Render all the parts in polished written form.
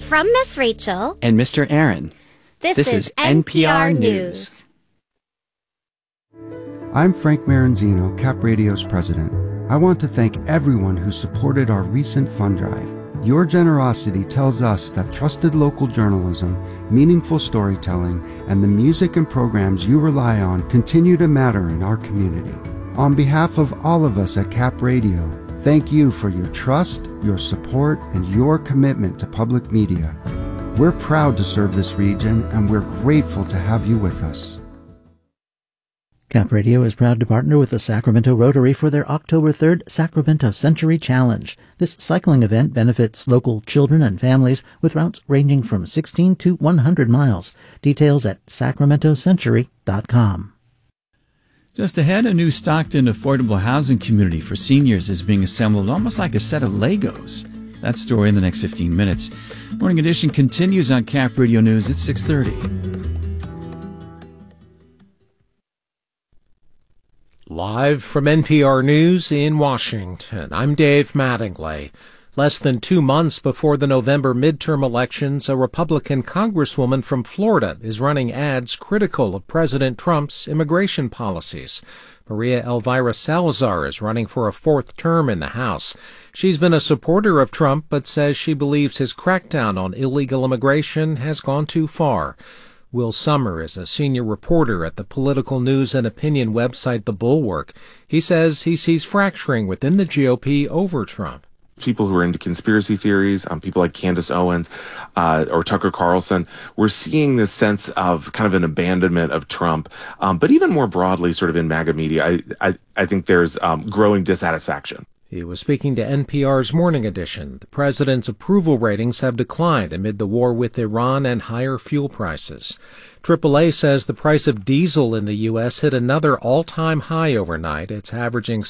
From Miss Rachel and Mr. Aaron, this is NPR News. I'm Frank Maranzino, Cap Radio's president. I want to thank everyone who supported our recent fund drive. Your generosity tells us that trusted local journalism, meaningful storytelling, and the music and programs you rely on continue to matter in our community. On behalf of all of us at Cap Radio, thank you for your trust, your support, and your commitment to public media. We're proud to serve this region, and we're grateful to have you with us. Cap Radio is proud to partner with the Sacramento Rotary for their October 3rd Sacramento Century Challenge. This cycling event benefits local children and families with routes ranging from 16 to 100 miles. Details at sacramentocentury.com. Just ahead, a new Stockton affordable housing community for seniors is being assembled almost like a set of Legos. That story in the next 15 minutes. Morning Edition continues on Cap Radio News at 6:30. Live from NPR News in Washington, I'm Dave Mattingly. Less than 2 months before the November midterm elections, a Republican congresswoman from Florida is running ads critical of President Trump's immigration policies. Maria Elvira Salazar is running for a 4th term in the House. She's been a supporter of Trump, but says she believes his crackdown on illegal immigration has gone too far. Will Sommer is a senior reporter at the political news and opinion website The Bulwark. He says he sees fracturing within the GOP over Trump. People who are into conspiracy theories, people like Candace Owens or Tucker Carlson, we're seeing this sense of kind of an abandonment of Trump. But even more broadly, sort of in MAGA media, I think there's growing dissatisfaction. He was speaking to NPR's Morning Edition. The president's approval ratings have declined amid the war with Iran and higher fuel prices. AAA says the price of diesel in the U.S. hit another all-time high overnight. It's averaging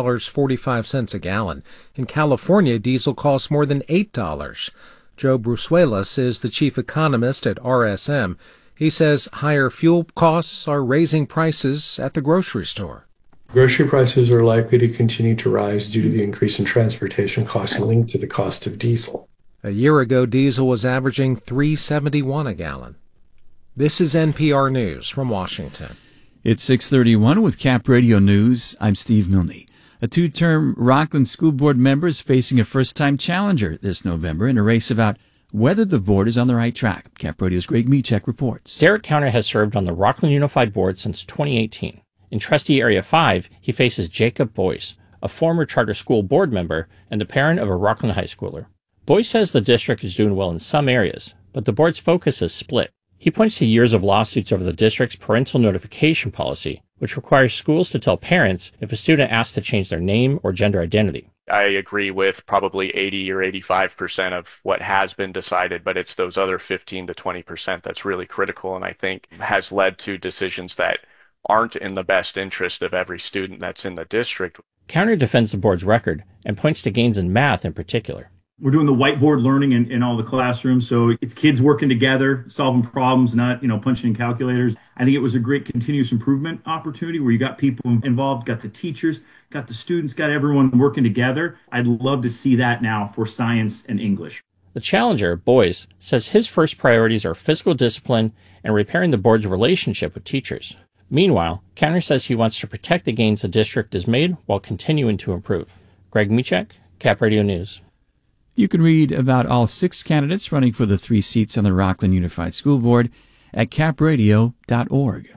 $6.45 a gallon. In California, diesel costs more than $8. Joe Brusuelas is the chief economist at RSM. He says higher fuel costs are raising prices at the grocery store. Grocery prices are likely to continue to rise due to the increase in transportation costs linked to the cost of diesel. A year ago, diesel was averaging $3.71 a gallon. This is NPR News from Washington. It's 6:31 with Cap Radio News. I'm Steve Milne. A 2-term Rockland School Board member is facing a first-time challenger this November in a race about whether the board is on the right track. Cap Radio's Greg Michek reports. Derek Counter has served on the Rockland Unified Board since 2018. In Trustee Area 5, he faces Jacob Boyce, a former charter school board member and the parent of a Rockland high schooler. Boyce says the district is doing well in some areas, but the board's focus is split. He points to years of lawsuits over the district's parental notification policy, which requires schools to tell parents if a student asks to change their name or gender identity. I agree with probably 80 or 85% of what has been decided, but it's those other 15 to 20% that's really critical and I think has led to decisions that aren't in the best interest of every student that's in the district. Counter defends the board's record and points to gains in math in particular. We're doing the whiteboard learning in all the classrooms, so it's kids working together, solving problems, not, punching in calculators. I think it was a great continuous improvement opportunity where you got people involved, got the teachers, got the students, got everyone working together. I'd love to see that now for science and English. The challenger, Boyce, says his first priorities are physical discipline and repairing the board's relationship with teachers. Meanwhile, Counter says he wants to protect the gains the district has made while continuing to improve. Greg Michek, Cap Radio News. You can read about all 6 candidates running for the 3 seats on the Rockland Unified School Board at capradio.org.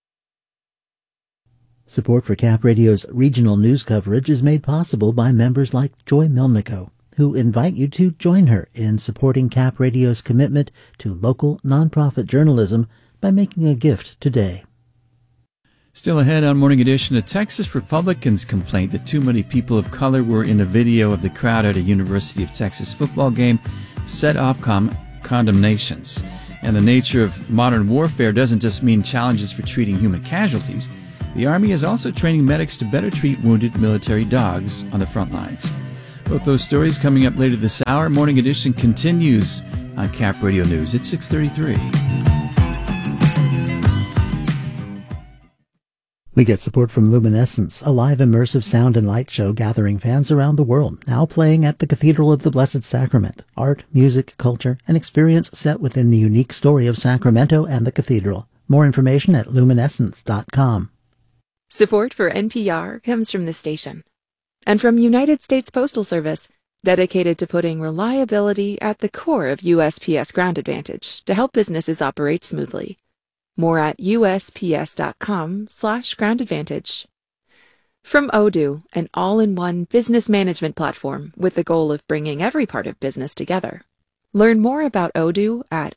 Support for Cap Radio's regional news coverage is made possible by members like Joy Melnico, who invite you to join her in supporting Cap Radio's commitment to local nonprofit journalism by making a gift today. Still ahead on Morning Edition, a Texas Republicans complaint that too many people of color were in a video of the crowd at a University of Texas football game set off condemnations. And the nature of modern warfare doesn't just mean challenges for treating human casualties. The Army is also training medics to better treat wounded military dogs on the front lines. Both those stories coming up later this hour. Morning Edition continues on Cap Radio News at 6:33. We get support from Luminescence, a live immersive sound and light show gathering fans around the world, now playing at the Cathedral of the Blessed Sacrament. Art, music, culture, and experience set within the unique story of Sacramento and the cathedral. More information at luminescence.com. Support for NPR comes from this station and from United States Postal Service, dedicated to putting reliability at the core of USPS Ground Advantage to help businesses operate smoothly. More at USPS.com/Ground Advantage. From Odoo, an all-in-one business management platform with the goal of bringing every part of business together. Learn more about Odoo at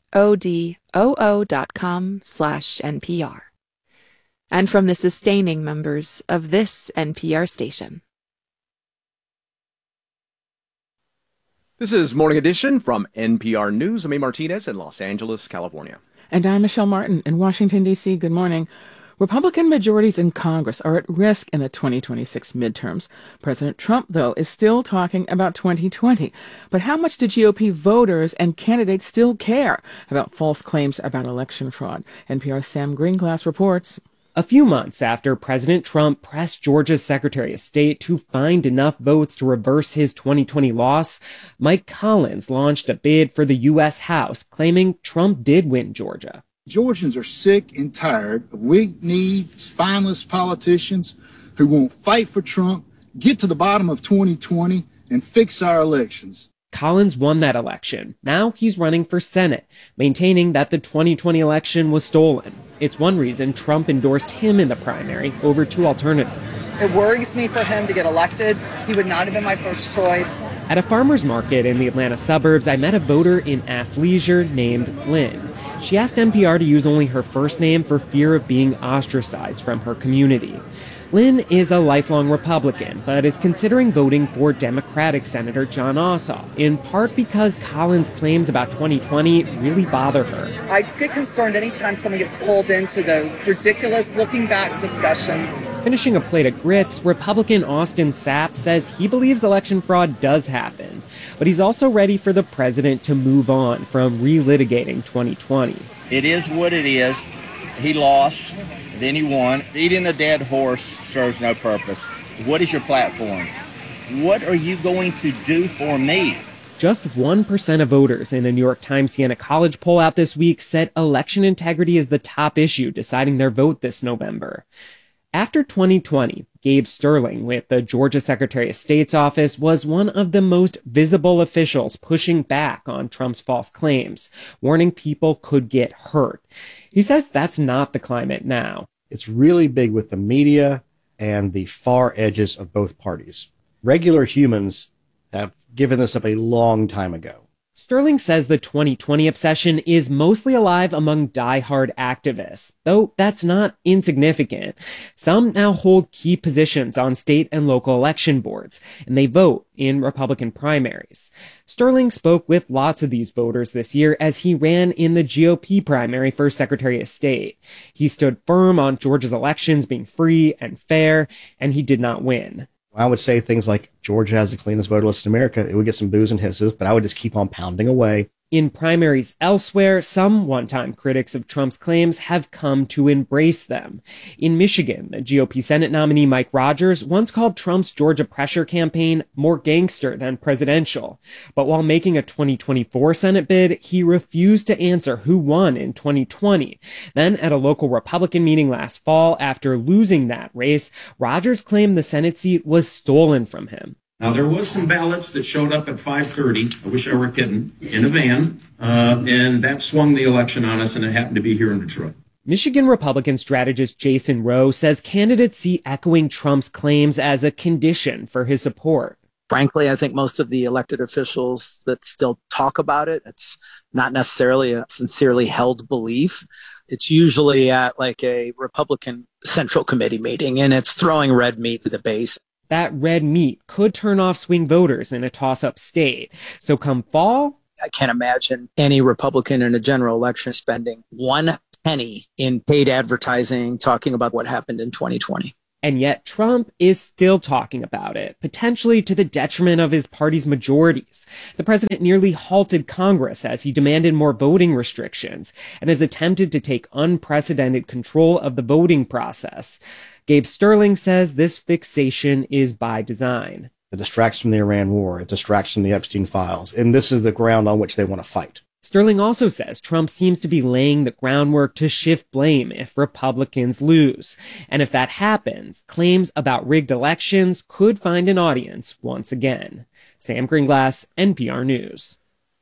odoo.com/NPR. And from the sustaining members of this NPR station. This is Morning Edition from NPR News. I'm A. Martinez in Los Angeles, California. And I'm Michelle Martin in Washington, D.C. Good morning. Republican majorities in Congress are at risk in the 2026 midterms. President Trump, though, is still talking about 2020. But how much do GOP voters and candidates still care about false claims about election fraud? NPR's Sam Greenglass reports. A few months after President Trump pressed Georgia's Secretary of State to find enough votes to reverse his 2020 loss, Mike Collins launched a bid for the U.S. House, claiming Trump did win Georgia. Georgians are sick and tired of weak-kneed, spineless politicians who won't fight for Trump, get to the bottom of 2020, and fix our elections. Collins won that election. Now he's running for Senate, maintaining that the 2020 election was stolen. It's one reason Trump endorsed him in the primary over two alternatives. It worries me for him to get elected. He would not have been my first choice. At a farmer's market in the Atlanta suburbs, I met a voter in athleisure named Lynn. She asked NPR to use only her first name for fear of being ostracized from her community. Lynn is a lifelong Republican, but is considering voting for Democratic Senator Jon Ossoff, in part because Collins' claims about 2020 really bother her. I get concerned anytime someone gets pulled into those ridiculous looking back discussions. Finishing a plate of grits, Republican Austin Sapp says he believes election fraud does happen, but he's also ready for the president to move on from relitigating 2020. It is what it is. He lost, then he won. Beating a dead horse serves no purpose. What is your platform? What are you going to do for me? Just 1% of voters in a New York Times Siena College poll out this week said election integrity is the top issue deciding their vote this November. After 2020, Gabe Sterling with the Georgia Secretary of State's office was one of the most visible officials pushing back on Trump's false claims, warning people could get hurt. He says that's not the climate now. It's really big with the media and the far edges of both parties. Regular humans have given this up a long time ago. Sterling says the 2020 obsession is mostly alive among diehard activists, though that's not insignificant. Some now hold key positions on state and local election boards, and they vote in Republican primaries. Sterling spoke with lots of these voters this year as he ran in the GOP primary for Secretary of State. He stood firm on Georgia's elections being free and fair, and he did not win. I would say things like Georgia has the cleanest voter list in America. It would get some boos and hisses, but I would just keep on pounding away. In primaries elsewhere, some one-time critics of Trump's claims have come to embrace them. In Michigan, the GOP Senate nominee Mike Rogers once called Trump's Georgia pressure campaign more gangster than presidential. But while making a 2024 Senate bid, he refused to answer who won in 2020. Then at a local Republican meeting last fall, after losing that race, Rogers claimed the Senate seat was stolen from him. Now, there was some ballots that showed up at 5:30, I wish I were kidding, in a van, and that swung the election on us, and it happened to be here in Detroit. Michigan Republican strategist Jason Rowe says candidates see echoing Trump's claims as a condition for his support. Frankly, I think most of the elected officials that still talk about it, it's not necessarily a sincerely held belief. It's usually at like a Republican Central Committee meeting, and it's throwing red meat to the base. That red meat could turn off swing voters in a toss-up state. So come fall, I can't imagine any Republican in a general election spending one penny in paid advertising talking about what happened in 2020. And yet Trump is still talking about it, potentially to the detriment of his party's majorities. The president nearly halted Congress as he demanded more voting restrictions and has attempted to take unprecedented control of the voting process. Gabe Sterling says this fixation is by design. It distracts from the Iran war. It distracts from the Epstein files. And this is the ground on which they want to fight. Sterling also says Trump seems to be laying the groundwork to shift blame if Republicans lose. And if that happens, claims about rigged elections could find an audience once again. Sam Greenglass, NPR News.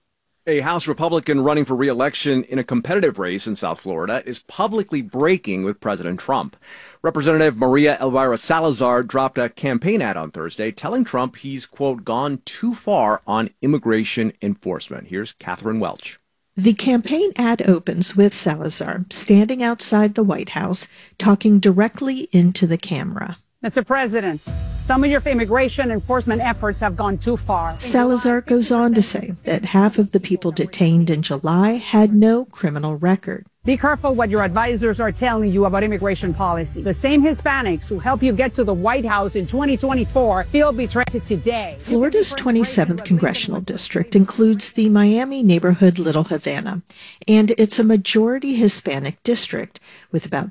A House Republican running for re-election in a competitive race in South Florida is publicly breaking with President Trump. Representative Maria Elvira Salazar dropped a campaign ad on Thursday telling Trump he's, quote, gone too far on immigration enforcement. Here's Catherine Welch. The campaign ad opens with Salazar standing outside the White House, talking directly into the camera. Mr. President, some of your immigration enforcement efforts have gone too far. Salazar goes on to say that half of the people detained in July had no criminal record. Be careful what your advisors are telling you about immigration policy. The same Hispanics who help you get to the White House in 2024 feel betrayed today. Florida's 27th congressional district includes the Miami neighborhood Little Havana, and it's a majority Hispanic district, with about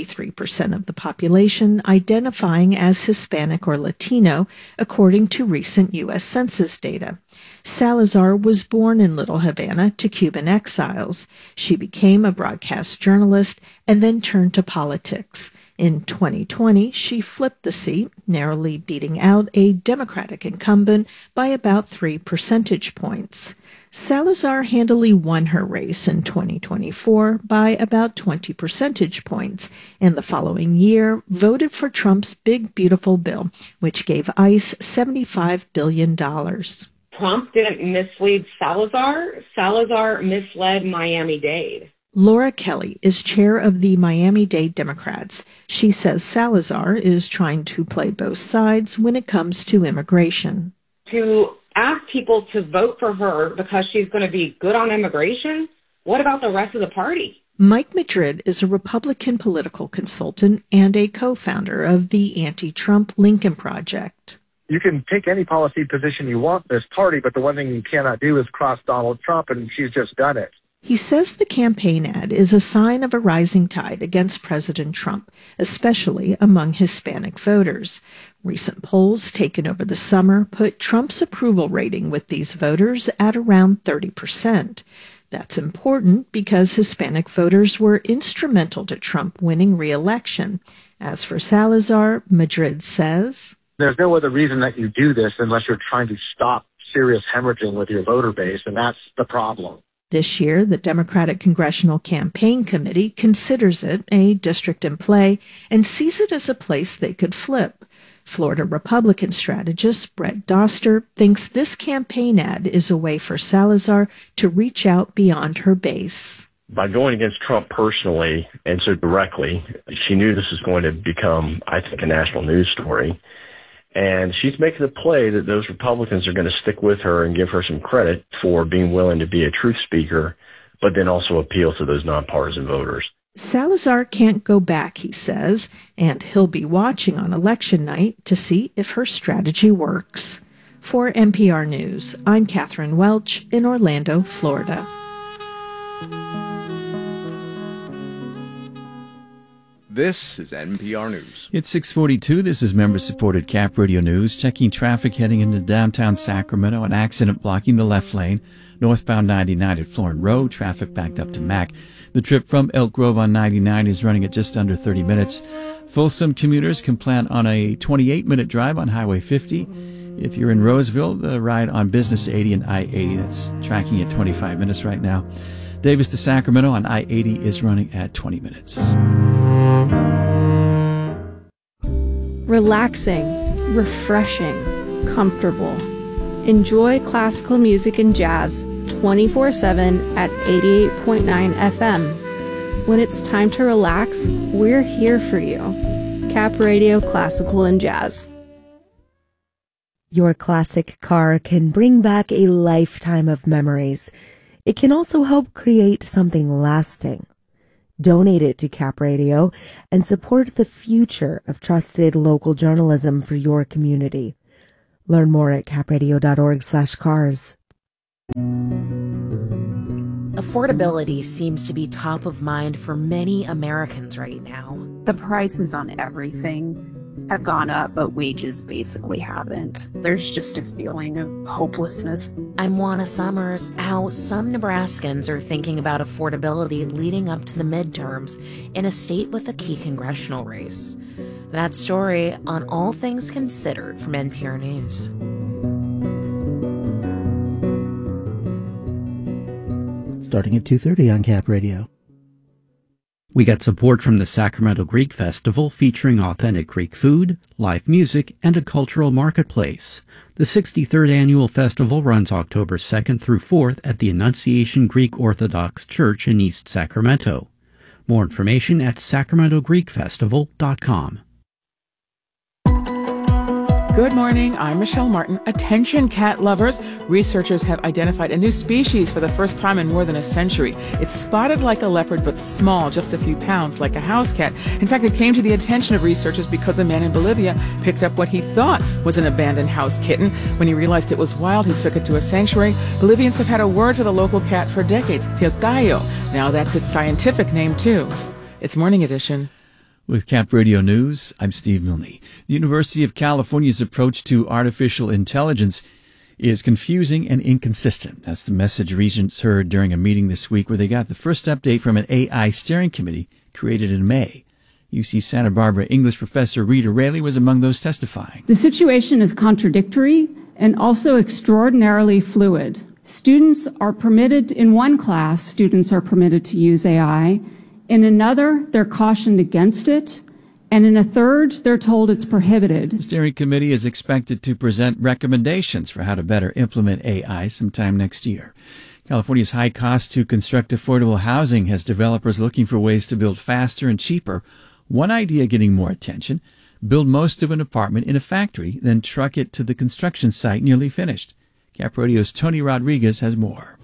73% of the population identifying as Hispanic or Latino, according to recent U.S. Census data. Salazar was born in Little Havana to Cuban exiles. She became a broadcast journalist and then turned to politics. In 2020, she flipped the seat, narrowly beating out a Democratic incumbent by about 3 percentage points. Salazar handily won her race in 2024 by about 20 percentage points, and the following year voted for Trump's Big Beautiful Bill, which gave ICE $75 billion. Trump didn't mislead Salazar. Salazar misled Miami-Dade. Laura Kelly is chair of the Miami-Dade Democrats. She says Salazar is trying to play both sides when it comes to immigration. To ask people to vote for her because she's going to be good on immigration, what about the rest of the party? Mike Madrid is a Republican political consultant and a co-founder of the anti-Trump Lincoln Project. You can take any policy position you want in this party, but the one thing you cannot do is cross Donald Trump, and she's just done it. He says the campaign ad is a sign of a rising tide against President Trump, especially among Hispanic voters. Recent polls taken over the summer put Trump's approval rating with these voters at around 30%. That's important because Hispanic voters were instrumental to Trump winning re-election. As for Salazar, Madrid says, there's no other reason that you do this unless you're trying to stop serious hemorrhaging with your voter base, and that's the problem. This year, the Democratic Congressional Campaign Committee considers it a district in play and sees it as a place they could flip. Florida Republican strategist Brett Doster thinks this campaign ad is a way for Salazar to reach out beyond her base. By going against Trump personally and so directly, she knew this was going to become, I think, a national news story. And she's making a play that those Republicans are going to stick with her and give her some credit for being willing to be a truth speaker, but then also appeal to those nonpartisan voters. Salazar can't go back, he says, and he'll be watching on election night to see if her strategy works. For NPR News, I'm Catherine Welch in Orlando, Florida. This is NPR News. It's 6:42. This is member-supported Cap Radio News. Checking traffic heading into downtown Sacramento. An accident blocking the left lane. Northbound 99 at Florin Road. Traffic backed up to Mac. The trip from Elk Grove on 99 is running at just under 30 minutes. Folsom commuters can plan on a 28-minute drive on Highway 50. If you're in Roseville, the ride on Business 80 and I-80, that's tracking at 25 minutes right now. Davis to Sacramento on I-80 is running at 20 minutes. Relaxing, refreshing, comfortable. Enjoy classical music and jazz 24/7 at 88.9 FM. When it's time to relax, we're here for you. Cap Radio Classical and Jazz. Your classic car can bring back a lifetime of memories. It can also help create something lasting. Donate it to Cap Radio and support the future of trusted local journalism for your community. Learn more at capradio.org/cars. Affordability seems to be top of mind for many Americans right now. The prices on everything have gone up, but wages basically haven't. There's just a feeling of hopelessness. I'm Juana Summers. How some Nebraskans are thinking about affordability leading up to the midterms in a state with a key congressional race. That story on All Things Considered from NPR News. Starting at 2:30 on Cap Radio. We got support from the Sacramento Greek Festival featuring authentic Greek food, live music, and a cultural marketplace. The 63rd annual festival runs October 2nd through 4th at the Annunciation Greek Orthodox Church in East Sacramento. More information at sacramentogreekfestival.com. Good morning, I'm Michelle Martin. Attention cat lovers. Researchers have identified a new species for the first time in more than a century. It's spotted like a leopard but small, just a few pounds, like a house cat. In fact, it came to the attention of researchers because a man in Bolivia picked up what he thought was an abandoned house kitten. When he realized it was wild, he took it to a sanctuary. Bolivians have had a word for the local cat for decades, Tiltayo. Now that's its scientific name, too. It's Morning Edition. With Cap Radio News, I'm Steve Milne. The University of California's approach to artificial intelligence is confusing and inconsistent. That's the message regents heard during a meeting this week where they got the first update from an AI steering committee created in May. UC Santa Barbara English professor Rita Raley was among those testifying. The situation is contradictory and also extraordinarily fluid. Students are permitted, in one class, students are permitted to use AI. In another, they're cautioned against it. And in a third, they're told it's prohibited. The steering committee is expected to present recommendations for how to better implement AI sometime next year. California's high cost to construct affordable housing has developers looking for ways to build faster and cheaper. One idea getting more attention: build most of an apartment in a factory, then truck it to the construction site nearly finished. Cap Radio's Tony Rodriguez has more.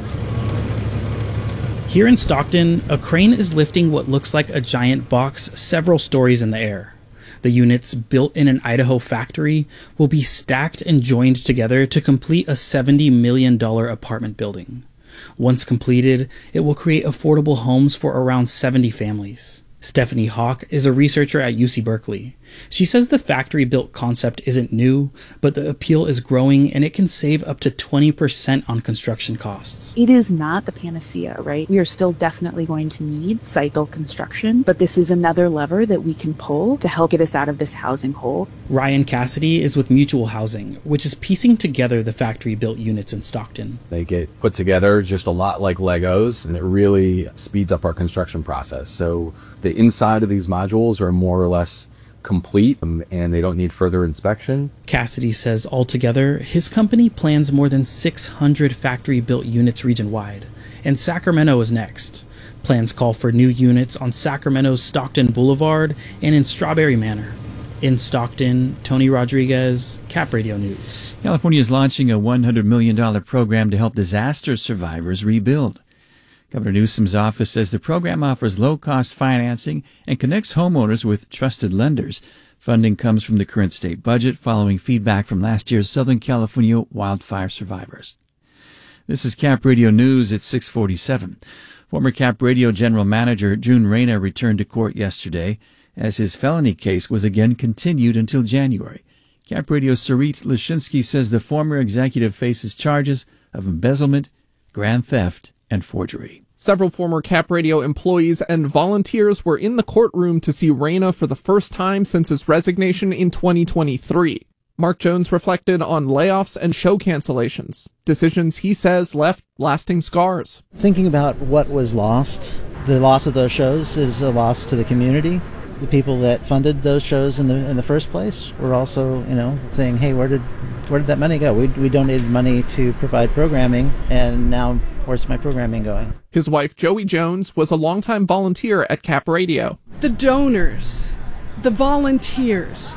Here in Stockton, a crane is lifting what looks like a giant box several stories in the air. The units, built in an Idaho factory, will be stacked and joined together to complete a $70 million apartment building. Once completed, it will create affordable homes for around 70 families. Stephanie Hawk is a researcher at UC Berkeley. She says the factory-built concept isn't new, but the appeal is growing and it can save up to 20% on construction costs. It is not the panacea, right? We are still definitely going to need site-built construction, but this is another lever that we can pull to help get us out of this housing hole. Ryan Cassidy is with Mutual Housing, which is piecing together the factory-built units in Stockton. They get put together just a lot like Legos, and it really speeds up our construction process. So the inside of these modules are more or less complete, and they don't need further inspection. Cassidy says altogether, his company plans more than 600 factory-built units region-wide, and Sacramento is next. Plans call for new units on Sacramento's Stockton Boulevard and in Strawberry Manor. In Stockton, Tony Rodriguez, Cap Radio News. California is launching a $100 million program to help disaster survivors rebuild. Governor Newsom's office says the program offers low-cost financing and connects homeowners with trusted lenders. Funding comes from the current state budget following feedback from last year's Southern California wildfire survivors. This is Cap Radio News at 6:47. Former Cap Radio General Manager June Reyna returned to court yesterday as his felony case was again continued until January. Cap Radio's Sarit Lashinsky says the former executive faces charges of embezzlement, grand theft, and forgery. Several former Cap Radio employees and volunteers were in the courtroom to see Reyna for the first time since his resignation in 2023. Mark Jones reflected on layoffs and show cancellations, decisions he says left lasting scars. Thinking about what was lost, the loss of those shows is a loss to the community. The people that funded those shows in the first place were also, saying, hey, where did that money go? We donated money to provide programming, and now where's my programming going? His wife, Joey Jones, was a longtime volunteer at Cap Radio. The donors, the volunteers,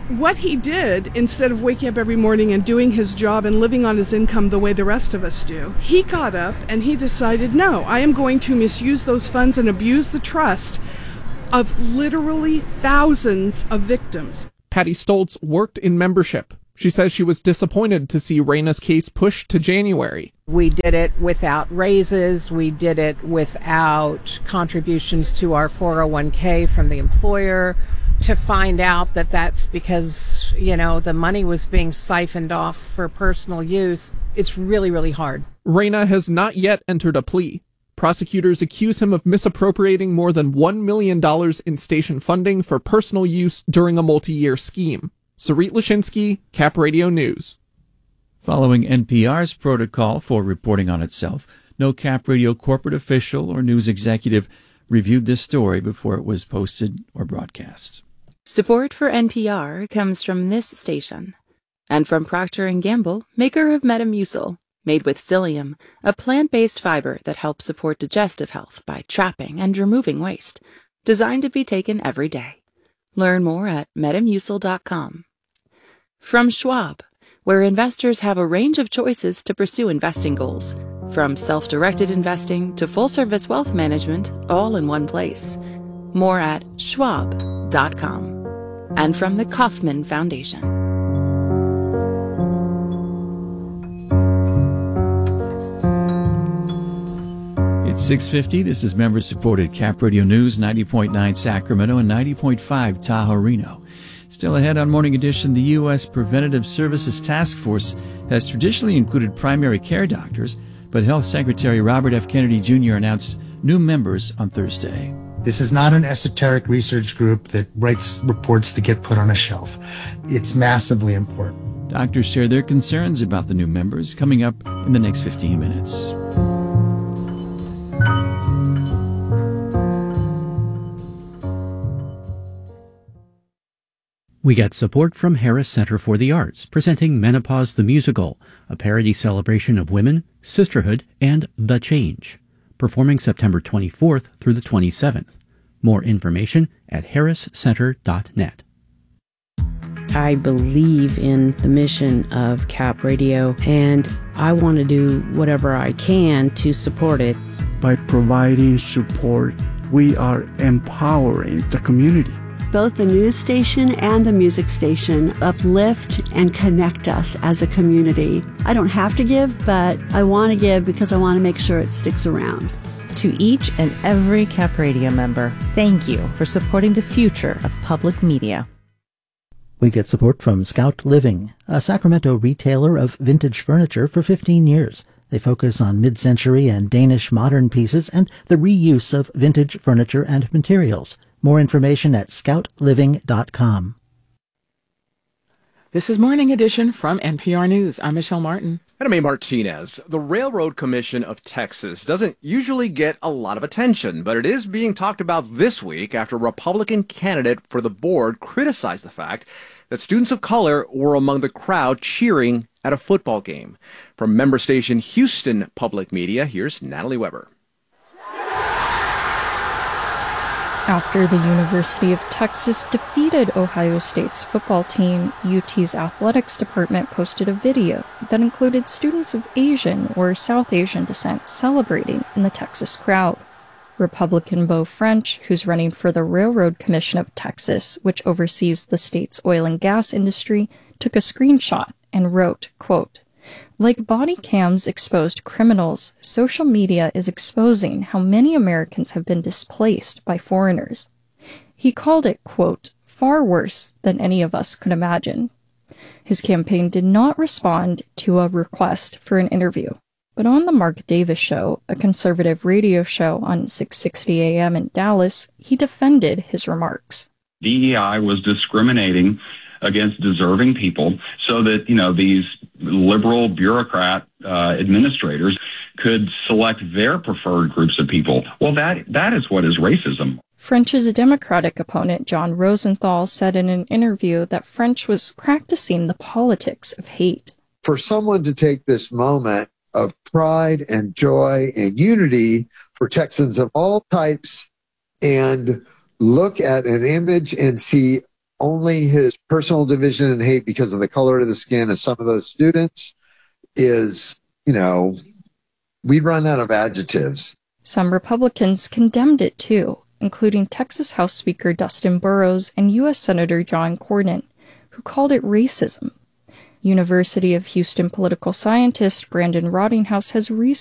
what he did, instead of waking up every morning and doing his job and living on his income the way the rest of us do, he got up and he decided, no, I am going to misuse those funds and abuse the trust of literally thousands of victims. Patty Stoltz worked in membership. She says she was disappointed to see Reina's case pushed to January. We did it without raises. We did it without contributions to our 401k from the employer. To find out that that's because, the money was being siphoned off for personal use, it's really, really hard. Reina has not yet entered a plea. Prosecutors accuse him of misappropriating more than $1 million in station funding for personal use during a multi-year scheme. Sarit Lashinsky, Cap Radio News. Following NPR's protocol for reporting on itself, no Cap Radio corporate official or news executive reviewed this story before it was posted or broadcast. Support for NPR comes from this station and from Procter & Gamble, maker of Metamucil, made with psyllium, a plant-based fiber that helps support digestive health by trapping and removing waste, designed to be taken every day. Learn more at metamucil.com. From Schwab, where investors have a range of choices to pursue investing goals, from self-directed investing to full-service wealth management, all in one place. More at schwab.com. And from the Kauffman Foundation. It's 6:50. This is member-supported Cap Radio News, 90.9 Sacramento and 90.5 Tahoe Reno. Still ahead on Morning Edition, the U.S. Preventative Services Task Force has traditionally included primary care doctors, but Health Secretary Robert F. Kennedy Jr. announced new members on Thursday. This is not an esoteric research group that writes reports that get put on a shelf. It's massively important. Doctors share their concerns about the new members coming up in the next 15 minutes. We get support from Harris Center for the Arts, presenting Menopause the Musical, a parody celebration of women, sisterhood, and the change. Performing September 24th through the 27th. More information at harriscenter.net. I believe in the mission of Cap Radio, and I want to do whatever I can to support it. By providing support, we are empowering the community. Both the news station and the music station uplift and connect us as a community. I don't have to give, but I want to give because I want to make sure it sticks around. To each and every Cap Radio member, thank you for supporting the future of public media. We get support from Scout Living, a Sacramento retailer of vintage furniture for 15 years. They focus on mid-century and Danish modern pieces and the reuse of vintage furniture and materials. More information at scoutliving.com. This is Morning Edition from NPR News. I'm Michelle Martin. And I'm A. Martinez. The Railroad Commission of Texas doesn't usually get a lot of attention, but it is being talked about this week after a Republican candidate for the board criticized the fact that students of color were among the crowd cheering at a football game. From member station Houston Public Media, here's Natalie Weber. After the University of Texas defeated Ohio State's football team, UT's athletics department posted a video that included students of Asian or South Asian descent celebrating in the Texas crowd. Republican Beau French, who's running for the Railroad Commission of Texas, which oversees the state's oil and gas industry, took a screenshot and wrote, quote, "Like body cams exposed criminals, social media is exposing how many Americans have been displaced by foreigners." He called it, quote, "far worse than any of us could imagine." His campaign did not respond to a request for an interview. But on the Mark Davis Show, a conservative radio show on 660 AM in Dallas, he defended his remarks. DEI was discriminating against deserving people so that, these liberal bureaucrat administrators could select their preferred groups of people. Well, that is what is racism. French's Democratic opponent, John Rosenthal, said in an interview that French was practicing the politics of hate. For someone to take this moment of pride and joy and unity for Texans of all types and look at an image and see only his personal division and hate because of the color of the skin of some of those students is, we'd run out of adjectives. Some Republicans condemned it too, including Texas House Speaker Dustin Burrows and U.S. Senator John Cornyn, who called it racism. University of Houston political scientist Brandon Rottinghouse has